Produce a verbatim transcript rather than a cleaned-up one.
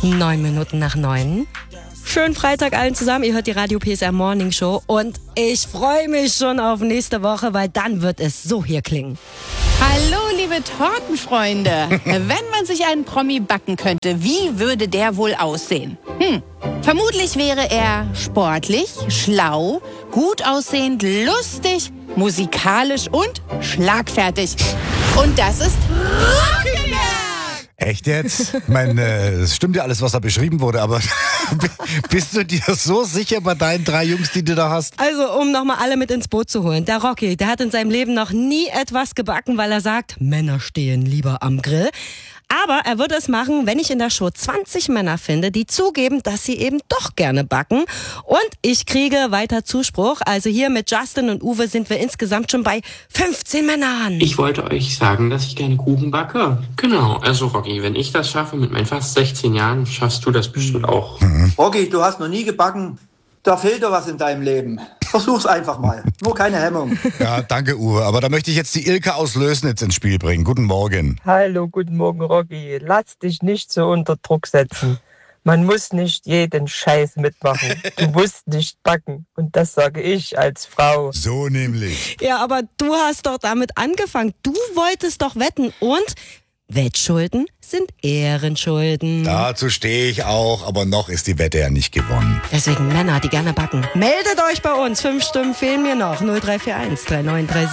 Neun Minuten nach neun. Schönen Freitag allen zusammen. Ihr hört die Radio P S R Morning Show und ich freue mich schon auf nächste Woche, weil dann wird es so hier klingen. Hallo, liebe Tortenfreunde. Wenn man sich einen Promi backen könnte, wie würde der wohl aussehen? Hm, vermutlich wäre er sportlich, schlau, gut aussehend, lustig, musikalisch und schlagfertig. Und das ist Rockeberg! Echt jetzt? Ich meine, es stimmt ja alles, was da beschrieben wurde, aber bist du dir so sicher bei deinen drei Jungs, die du da hast? Also, um nochmal alle mit ins Boot zu holen. Der Rocky, der hat in seinem Leben noch nie etwas gebacken, weil er sagt, Männer stehen lieber am Grill. Aber er würde es machen, wenn ich in der Show zwanzig Männer finde, die zugeben, dass sie eben doch gerne backen. Und ich kriege weiter Zuspruch. Also hier mit Justin und Uwe sind wir insgesamt schon bei fünfzehn Männern. Ich wollte euch sagen, dass ich gerne Kuchen backe. Genau, also Rocky, wenn ich das schaffe mit meinen fast sechzehn Jahren, schaffst du das bestimmt auch. Mhm. Rocky, du hast noch nie gebacken. Da fehlt doch was in deinem Leben. Versuch's einfach mal. Nur keine Hemmung. Ja, danke Uwe. Aber da möchte ich jetzt die Ilke aus Lösnitz ins Spiel bringen. Guten Morgen. Hallo, guten Morgen, Rocky. Lass dich nicht so unter Druck setzen. Man muss nicht jeden Scheiß mitmachen. Du musst nicht backen. Und das sage ich als Frau. So nämlich. Ja, aber du hast doch damit angefangen. Du wolltest doch wetten und Wettschulden sind Ehrenschulden. Dazu stehe ich auch, aber noch ist die Wette ja nicht gewonnen. Deswegen Männer, die gerne backen. Meldet euch bei uns. Fünf Stimmen fehlen mir noch. null drei vier eins drei neun drei sieben